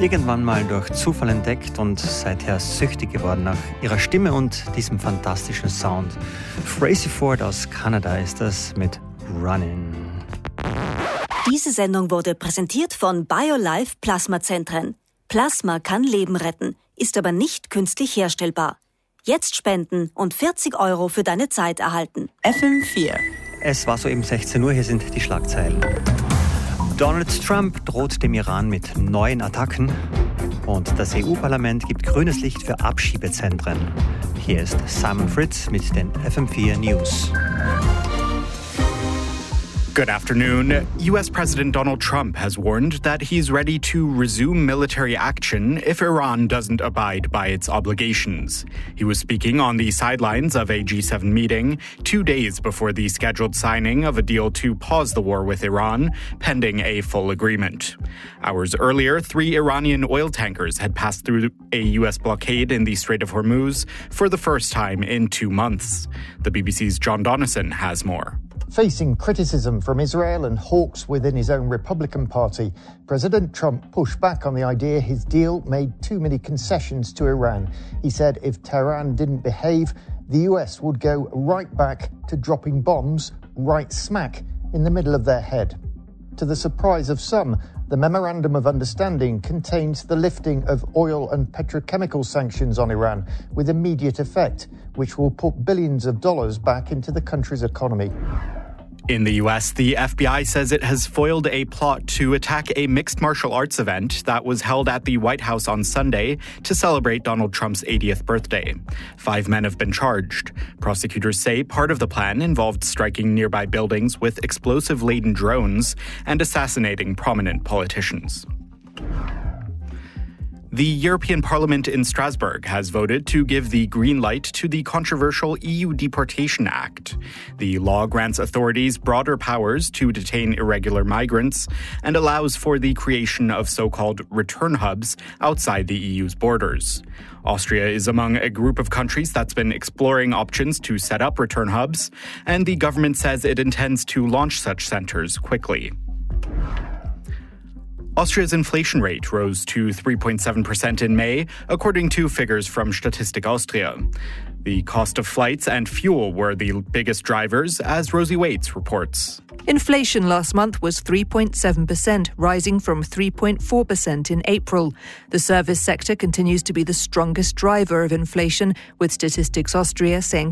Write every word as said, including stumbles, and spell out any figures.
irgendwann mal durch Zufall entdeckt und seither süchtig geworden nach ihrer Stimme und diesem fantastischen Sound. Frazey Ford aus Kanada ist das mit Running. Diese Sendung wurde präsentiert von BioLife Plasmazentren. Plasma kann Leben retten, ist aber nicht künstlich herstellbar. Jetzt spenden und vierzig Euro für deine Zeit erhalten. F M vier. Es war soeben sechzehn Uhr, hier sind die Schlagzeilen. Donald Trump droht dem Iran mit neuen Attacken und das E U-Parlament gibt grünes Licht für Abschiebezentren. Hier ist Simon Fritz mit den F M vier News. Good afternoon. U S President Donald Trump has warned that he's ready to resume military action if Iran doesn't abide by its obligations. He was speaking on the sidelines of a G seven meeting two days before the scheduled signing of a deal to pause the war with Iran, pending a full agreement. Hours earlier, three Iranian oil tankers had passed through a U S blockade in the Strait of Hormuz for the first time in two months. The B B C's John Donnison has more. Facing criticism from Israel and hawks within his own Republican Party, President Trump pushed back on the idea his deal made too many concessions to Iran. He said if Tehran didn't behave, the U S would go right back to dropping bombs right smack in the middle of their head. To the surprise of some, the Memorandum of Understanding contains the lifting of oil and petrochemical sanctions on Iran with immediate effect, which will put billions of dollars back into the country's economy. In the U S, the F B I says it has foiled a plot to attack a mixed martial arts event that was held at the White House on Sunday to celebrate Donald Trump's eightieth birthday. Five men have been charged. Prosecutors say part of the plan involved striking nearby buildings with explosive-laden drones and assassinating prominent politicians. The European Parliament in Strasbourg has voted to give the green light to the controversial E U Deportation Act. The law grants authorities broader powers to detain irregular migrants and allows for the creation of so-called return hubs outside the E U's borders. Austria is among a group of countries that's been exploring options to set up return hubs, and the government says it intends to launch such centers quickly. Austria's inflation rate rose to three point seven percent in May, according to figures from Statistik Austria. The cost of flights and fuel were the biggest drivers, as Rosie Waits reports. Inflation last month was three point seven percent, rising from three point four percent in April. The service sector continues to be the strongest driver of inflation, with Statistics Austria saying